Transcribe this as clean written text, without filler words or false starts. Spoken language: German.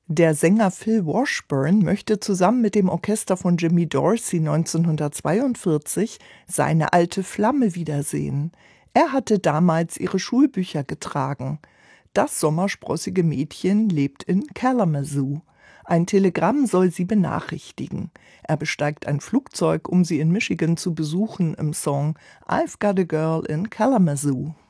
Der Sänger Phil Washburn möchte zusammen mit dem Orchester von Jimmy Dorsey 1942 seine alte Flamme wiedersehen. Er hatte damals ihre Schulbücher getragen. Das sommersprossige Mädchen lebt in Kalamazoo. Ein Telegramm soll sie benachrichtigen. Er besteigt ein Flugzeug, um sie in Michigan zu besuchen im Song I've Got a Girl in Kalamazoo.